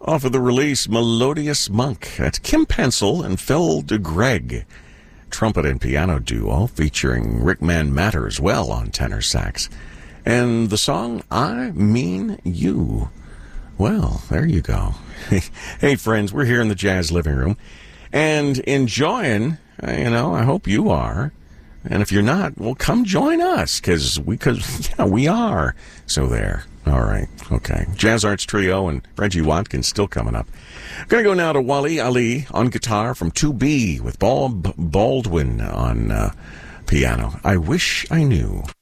off of the release Melodious Monk. That's Kim Pencil and Phil DeGreg, trumpet and piano duo, featuring Rickman Matter as well on tenor sax. And the song, I Mean You. Well, there you go. Hey, friends, we're here in the Jazz Living Room and enjoying, I hope you are. And if you're not, well, come join us, because we are. So there. All right. Okay. Jazz Arts Trio and Reggie Watkins still coming up. Going to go now to Wally Ali on guitar from 2B with Bob Baldwin on piano. I Wish I Knew.